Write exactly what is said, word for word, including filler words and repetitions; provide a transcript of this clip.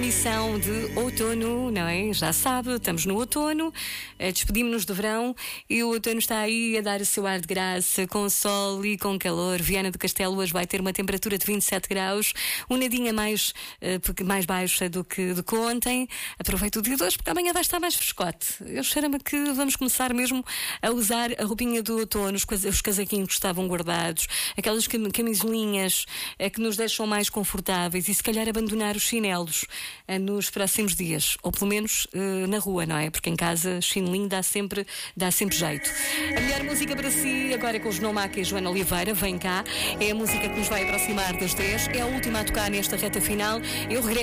Missão de outono, não é? Já sabe, estamos no outono, despedimos-nos do verão e o outono está aí a dar o seu ar de graça, com sol e com calor. Viana do Castelo hoje vai ter uma temperatura de vinte e sete graus, um nadinha mais, uh, mais baixa do que, do que ontem. Aproveita o dia de hoje porque amanhã vai estar mais frescote. Eu cheiro-me que vamos começar mesmo a usar a roupinha do outono, os, os casaquinhos que estavam guardados, aquelas camisolinhas uh, que nos deixam mais confortáveis e se calhar abandonar os chinelos nos próximos dias, ou pelo menos uh, na rua, não é? Porque em casa chinelinho dá sempre, dá sempre jeito. A melhor música para si, agora é com os Nomaca e Joana Oliveira, vem cá, é a música que nos vai aproximar das dez, é a última a tocar nesta reta final. Eu regresso